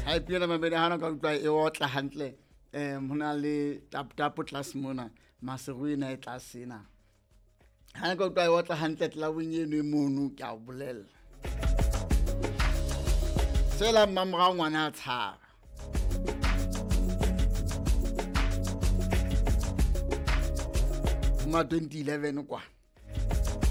Hai pele mabedi hana ka utlwa e otla hantle hona le tap class mona maseruina e tlase na hana ka utlwa e otla hantle tlaweng eno e mono ke a bolella sela mamra ngwana a tshaba ma 2011 kwa